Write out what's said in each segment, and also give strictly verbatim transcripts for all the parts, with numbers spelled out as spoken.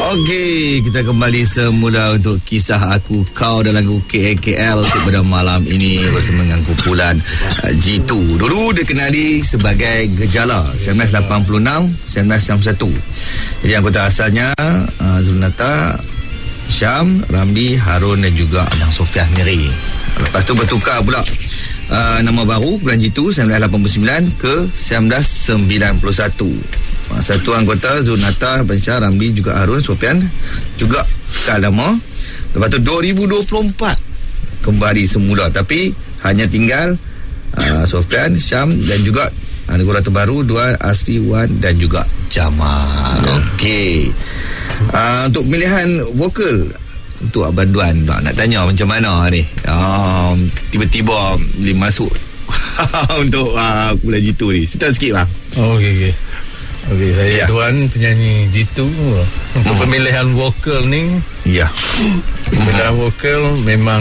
Okey, kita kembali semula untuk kisah aku kau dalam K K L untuk pada malam ini bersama dengan kumpulan uh, G two. Dulu dikenali sebagai Gejala seribu sembilan ratus lapan puluh enam seribu sembilan ratus sembilan puluh satu. Jadi anggota asalnya uh, Zulnata, Syam, Ramli, Harun dan juga Abang Sofian sendiri. Lepas tu bertukar pula uh, nama baru kumpulan G two seribu sembilan ratus lapan puluh sembilan ke seribu sembilan ratus sembilan puluh satu. Satu anggota Zulnata, Bansyah, Ramli juga Harun, Sofian juga kekal nama. Lepas tu dua ribu dua puluh empat kembali semula, tapi hanya tinggal uh, Sofian, Syam dan juga anggota terbaru Duan, Asri, Wan dan juga Jamal. Ya. Okey. Uh, untuk pemilihan vokal untuk Abang Duan, nak, nak tanya macam mana ni? Uh, tiba-tiba boleh masuk untuk uh, kumpulan G two ni. Cerita sikit bang. Oh, okey okey. Okey, saya ya. Duan, penyanyi G two. Untuk hmm. pemilihan vokal ni, ya. Pemilihan hmm. vokal memang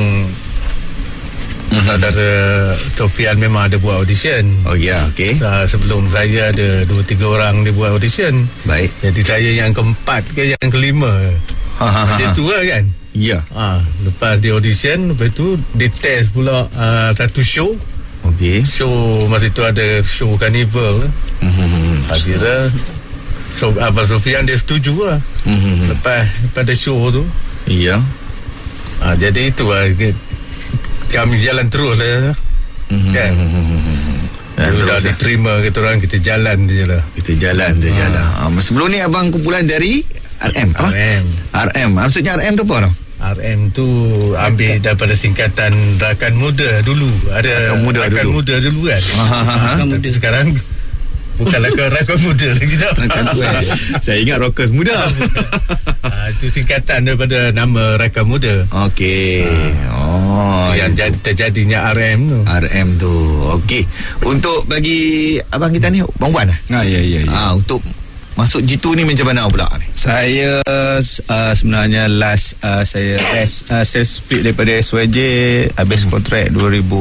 hmm. saudara Sofian memang ada buat audition. Oh ya, okey. Uh, sebelum saya ada dua tiga orang dia buat audition. Baik. Jadi saya yang keempat ke yang kelima. Ha, ha, macam ha, tu lah kan. Ya. Ha, lepas di audition, lepas tu dia test pula uh, satu show. Okey. Show masa tu ada show carnival. Mm-hmm. Akhirnya so, Abang Sofian dia setuju lah. Mm-hmm. Lepas pada show tu. Ya. Ha, jadi itu lah, kami jalan terus lah. Mm-hmm. Kan. Mm-hmm. Dah diterima kita orang, kita jalan je lah. Kita jalan je ha. lah. Ha, sebelum ni abang kumpulan dari R M. R M. R M. Maksudnya R M tu apa? R M tu ambil daripada singkatan Rakan Muda dulu. Ada Rakan Muda Rakan dulu. Muda dulu kan. Rakan Muda sekarang bukanlah ke Rakan Muda lagi tau. Saya ingat Rockers Muda. ha, Itu singkatan daripada nama Rakan Muda. Okey. Ha. Oh, yang jadi, terjadinya R M tu. R M tu. Okey. Untuk bagi abang kita ni, Bang Wan. Ha, ya ya ya. Ha, untuk masuk G two ni macam mana pula ni? Saya uh, sebenarnya last uh, saya rest, uh, saya split daripada S Y J habis hmm. kontrak dua ribu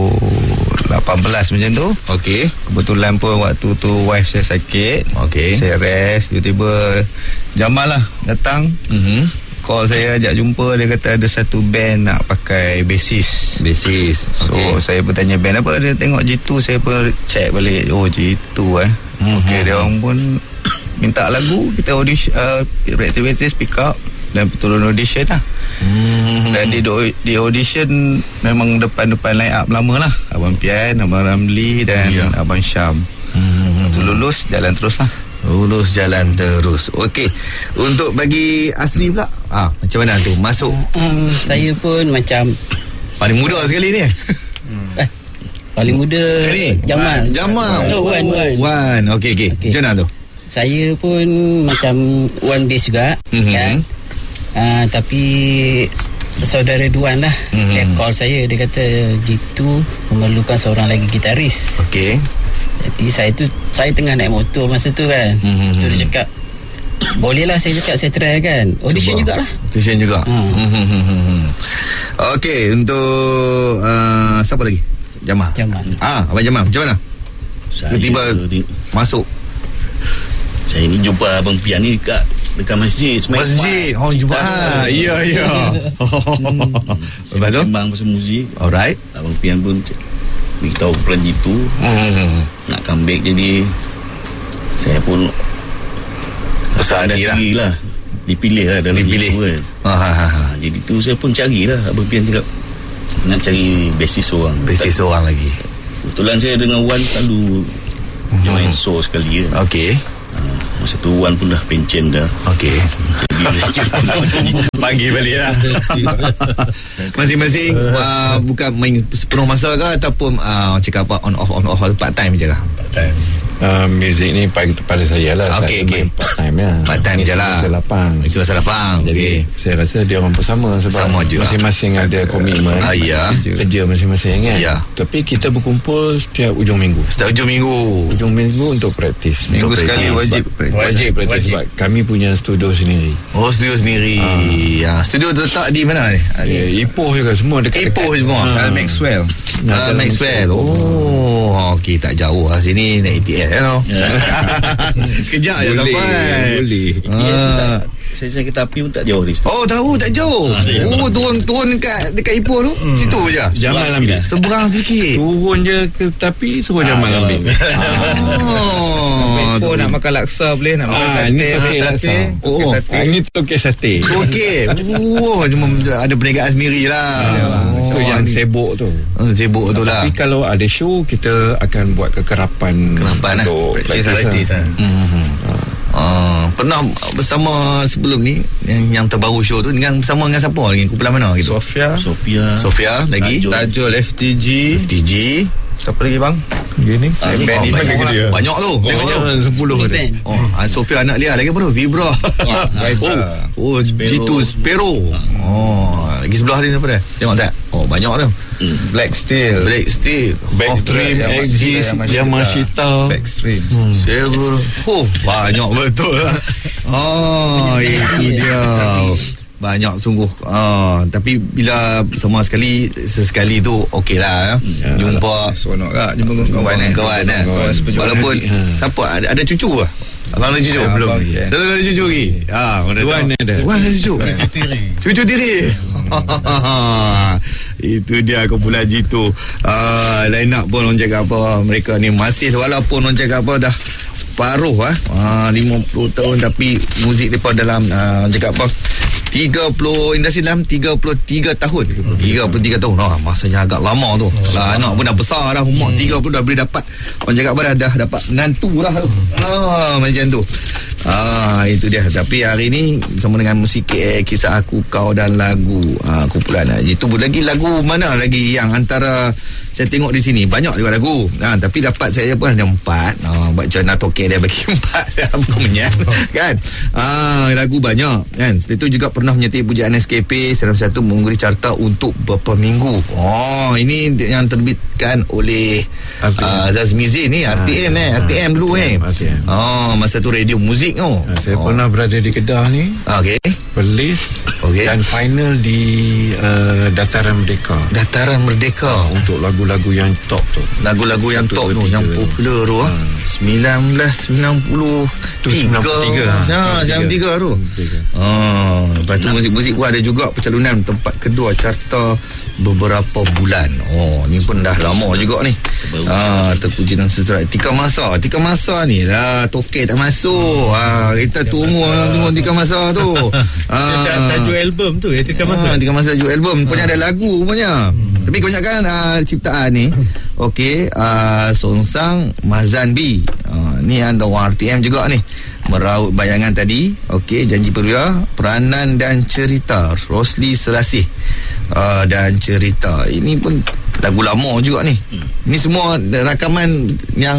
lapan belas macam tu. Okey. Kebetulan pun waktu tu wife saya sakit. Okey. Saya rest, tiba-tiba Jamal lah datang. Mhm. Call saya, ajak jumpa, dia kata ada satu band nak pakai bassist. Bassist. So okay. Saya bertanya band apa, dia tengok G two, saya pun check balik. Oh G two eh. Mm-hmm. Okey, dia orang pun minta lagu, kita audition, uh, activities pick up dan turun audition lah. Mm-hmm. Dan di, di audition memang depan-depan line up lama lah. Abang Pian, Abang Ramli dan yeah. Abang Syam. Mm-hmm. Tu lulus, jalan terus lah. Lulus jalan terus. Okey. Untuk bagi Asri pula, ah, macam mana tu masuk? Um, saya pun macam paling muda sekali ni. eh, paling muda ni Jamal. Jamal. Oh, Wan, Wan. Wan. Okey okey. Okay. Macam mana tu? Saya pun macam One Base juga, mm-hmm. kan. Uh, tapi saudara Duan lah, mm-hmm. dia call saya, dia kata G two memerlukan seorang lagi gitaris. Okey. Jadi saya tu saya tengah naik motor masa tu kan. Mm-hmm. Tu dia cakap, boleh lah, saya cakap saya try kan. Audition jugalah. Audition juga. Hmm. Mm-hmm. Okey, untuk uh, siapa lagi? Jamal. Jamal. Ah, Abang Jamal, macam mana? Tiba-tiba di, masuk. Saya ni jumpa Abang Pian ni dekat dekat masjid. Masjid. Oh, jumpa. Ah, ya ya. Hmm. Saya sembang pasal muzik. Alright. Abang Pian pun beritahu kumpulan G two hmm. nak comeback, jadi saya pun besar hati lah. lah dipilih lah dalam dipilih. G two kan. Ha, ha, ha. Jadi tu saya pun carilah. Abang Pian cakap nak cari bassist seorang. Bassist seorang lagi. Kebetulan saya dengan Wan selalu hmm. dia main show sekali ya. Okey. Masa tu Wan pun dah pencen dah. Okey. Panggil balik lah. Masing-masing uh, bukan main sepenuh masa ke ataupun uh, cakap apa on off on off part time je lah. Part time. Uh, muzik ni pada, pada saya lah. Okey okey. Part time ya. Part time je lah. Mesti masa lapang. Jadi okay. Saya rasa dia orang pun sama sebab sama juga. Masing-masing ada komitmen. Ah, ya. Kerja masing-masing kan. Ya. Tapi kita berkumpul setiap ujung minggu. Setiap ujung minggu. Ujung minggu untuk praktis. Minggu untuk sekali wajib praktis. Wajib praktis sebab kami punya studio sendiri. Oh, studio sendiri. Ah. Ya. Studio terletak di mana ni? Ya, Ipoh juga semua dekat. Ipoh semua. Ah. Maxwell. Ah, Maxwell. Oh, okey, tak jauh lah sini naik A T S kan. Kejap je sampai. Boleh. Ah. Stesen kereta api pun tak jauh dari situ. Oh tahu tak jauh. Ah, tak Oh turun turun dekat dekat Ipoh tu. Hmm. Situ je. Jamal ambil. Seberang sedikit. Turun je ke tapi suruh Jamal Ah, ambil. Oh. Oh, nak makan laksa boleh, nak makan Ah, sate. ni tokek makan laksa. sate, Oh. tokek sate. Ah, ini tokek sate. Okey. Oh, cuma ada perniagaan sendiri lah. Itu yang ni. sibuk tu. Oh, sibuk tu lah. Tapi kalau ada show, kita akan buat kekerapan. Kekerapan, eh? untuk Praktis, praktis, praktis, lah. eh. Hmm. Uh, pernah bersama sebelum ni yang, yang terbaru show tu dengan bersama dengan siapa lagi? Kumpulan mana gitu? Sofia, Sophia. Sofia lagi. Tajul. Tajul, F T G. F T G. Siapa lagi bang? Gini. Ah, ni Oh, band ni banyak, bagi lah. dia. banyak tu. Tengok tu. Banyak sepuluh Ni ada. band. Oh, ah, Sofia anak dia lagi apa tu? Vibra. Vibra. oh, oh G two Spero. Oh, lagi sebelah dia apa dia? Tengok tak? Oh, banyak tu. Black Steel. Black Steel. Backstream, Oh, Exis, Yamashita. Yamashita. Backstream. Silver. Oh, banyak betul lah. Oh, itu dia. Banyak sungguh. Ah, tapi bila semua sekali sesekali tu okey lah. Ya. Jumpa Seronok tak jumpa kawan eh. kawan eh. Kawan seperjuangan. Walaupun siapa ada, ada cucu lah. Abang ada cucu? Ya, Belum. abang, ya. Selalu ada cucu lagi. Ha, mana Tuan tahu. ada. Tuan ada cucu. Cucu tiri. Itu dia kumpulan G two. Ah, line up pun orang cakap apa, mereka ni masih walaupun orang cakap apa dah separuh ah, ah lima puluh tahun tapi muzik depa dalam ah, orang cakap apa tiga puluh industri dalam tiga puluh tiga tahun. tiga puluh tiga tahun. Ah, masanya agak lama tu. Lah anak pun dah besar dah, umur tiga puluh dah boleh dapat orang cakap apa dah, dah dapat menantu dah tu. Ah, macam tu. Ah, itu dia. Tapi hari ni sama dengan musik eh, kisah aku kau dan lagu ah, kumpulan ah, itu lagi lagu mana lagi yang antara saya tengok di sini banyak juga lagu. Ah, tapi dapat saya pun ada empat. Ah, buat Jana Toke dia bagi empat bukan menyan kan. Ah, lagu banyak kan. Setelah itu juga pernah menyertai pujaan S K P dalam satu mengungguli carta untuk beberapa minggu. Oh, ini yang terbitkan oleh R T M. uh, Zazmizin ni R T M eh, R T M dulu eh. R T M. Oh, masa tu radio muzik tu. Ah, saya oh. pernah berada di Kedah ni, Okey. Perlis, Okey. dan final di uh, Dataran Merdeka. Dataran Merdeka. Untuk lagu-lagu yang top tu. Lagu-lagu yang top tu, Betul-betul yang tu. popular tu ah. sembilan belas sembilan puluh tiga. sembilan puluh tiga. Ha, sembilan puluh tiga tu. sembilan puluh tiga. Oh, lepas tu muzik-muzik pun ada juga pencalonan tempat kedua carta beberapa bulan. Oh, ni pun dah lama juga ni. Ah, terpuji dan sejahtera. Tika Masa, Tika Masa ni lah Tokek tak masuk. Ah, kita tunggu tunggu Tika Masa tu. Ah, Tajuk album tu ya, Tika Masa. Ah, Tika Masa tajuk album punya ada lagu punya. Hmm. Tapi kebanyakan uh, ciptaan ni okey, uh, Sonsang Mazan B. Uh, ni ada orang R T M juga ni. Meraut bayangan tadi. Okey, Janji Perwira, Peranan dan Cerita, Rosli Selasih. Uh, dan Cerita. Ini pun lagu lama juga ni. Hmm. Ini semua rakaman yang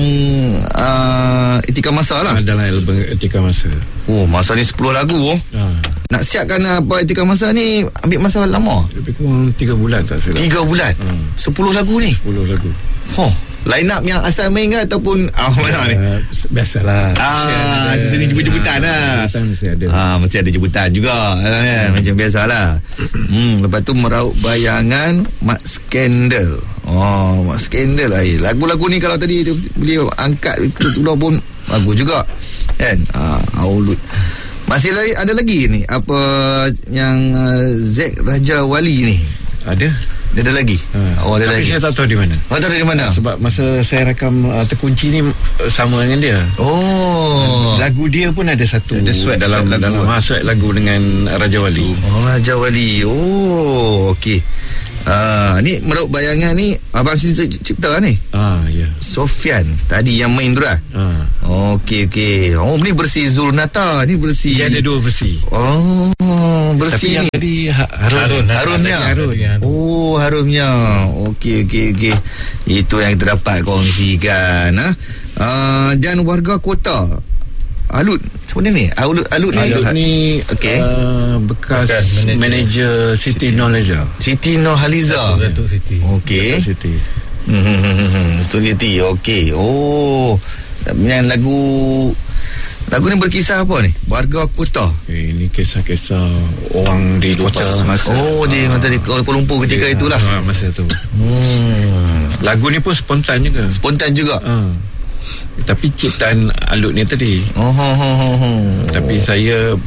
uh, Etika Masa lah. Dalam album Etika Masa. Oh, masa ni sepuluh lagu oh. Ha. Nak siapkan apa Etika Masa ni ambil masa lama. Lebih kurang tiga bulan tak silap. Tiga bulan. Hmm. Sepuluh lagu ni. Sepuluh lagu. Oh, line up yang asal main ke ataupun ah mana ni? Uh, biasalah. Ah, sini jemput-jemputan lah. Jemputan mesti ada. Ah, mesti ada jemputan juga kan? Macam biasalah. Hmm, lepas tu Meraut Bayangan, Mak Skandal. Oh, Mak Skandal lah. Eh. Lagu-lagu ni kalau tadi tu boleh angkat itu pun bagus juga. Kan? Ah, Aulut. Masih lagi ada lagi ni apa yang uh, Zack Raja Wali ni. Ada. Dia ada lagi. Ha. Oh, ada Tapi lagi. saya tak tahu di mana. Oh, tahu dari mana? Sebab masa saya rakam uh, Terkunci ni uh, sama dengan dia. Oh. Lagu dia pun ada satu Ada sweat- dalam sweat lagu. dalam ha, sweat lagu dengan Raja Wali. Oh, Raja Wali. Oh, okey. Ah, ni Meraut Bayangan ni abang mesti cipta ni. Ah, ya. Sofian tadi yang main tu lah. Ah. Okey okey. Oh, ni bersih Zulnata, ni bersih. Dia ada dua versi. Oh, Tapi bersih yang ni. tadi ha- Harun. Harun, Harunnya. Harun. Oh, harumnya. Okey okey okey. Itu yang kita dapat kongsikan ha. Ah, dan warga kota Alut sebenarnya ni Alut Alut ni Alut ni okey. uh, bekas, Bekas manager. manager Siti Nurhaliza. Siti Nurhaliza. Datuk Siti. Okey. Siti. Hmm, Studio T. Okey. Oh, yang lagu lagu ni berkisah apa ni? Warga kota. Okay, ini kisah-kisah orang di kota. masa. Oh, dia masa di Kuala Lumpur ketika itulah. Ha, masa tu. Hmm. Lagu ni pun spontan juga. Spontan juga. Ha. Tapi ciptaan Alut ni tadi. Oh, ho, ho, ho, ho. Tapi saya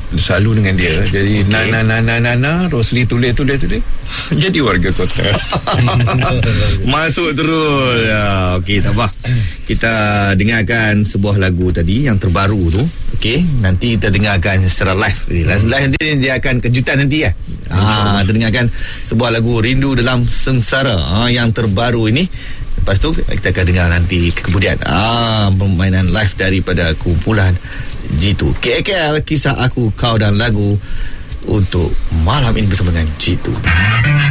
selalu dengan dia. Jadi Okey. Nana Nana Nana Rosli tulis tulis tulis jadi warga kota. Masuk terus ya. Okey, tak apa. Kita dengarkan sebuah lagu tadi yang terbaru tu. Okey, nanti kita dengarkan secara live. Live nanti dia akan kejutan nanti ya. Ah, kita dengarkan sebuah lagu Rindu Dalam Sengsara ah, yang terbaru ini. Lepas tu kita akan dengar nanti kemudian ah, permainan live daripada kumpulan Jitu. K K L, Kisah Aku, Kau dan Lagu untuk malam ini bersama dengan Jitu.